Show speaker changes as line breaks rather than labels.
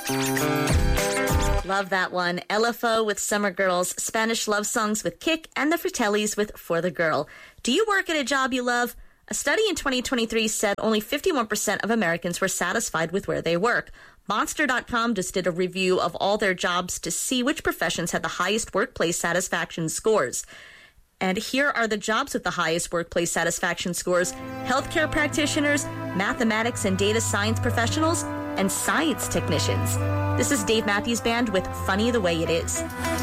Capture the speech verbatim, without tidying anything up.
Love that one. L F O with Summer Girls, Spanish Love Songs with Kick, and the Fratellis with For the Girl. Do you work at a job you love? A study in twenty twenty-three said only fifty-one percent of Americans were satisfied with where they work. Monster dot com just did a review of all their jobs to see which professions had the highest workplace satisfaction scores. And here are the jobs with the highest workplace satisfaction scores: healthcare practitioners, mathematics and data science professionals, and science technicians. This is Dave Matthews Band with Funny the Way It Is.